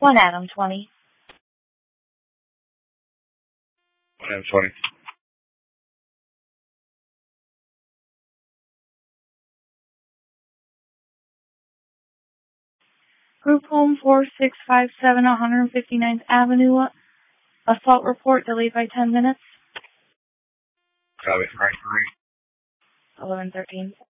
1 Adam 20. 1 Adam 20. Group home 4657 159th Avenue. Assault report delayed by 10 minutes. Copy. 11:13.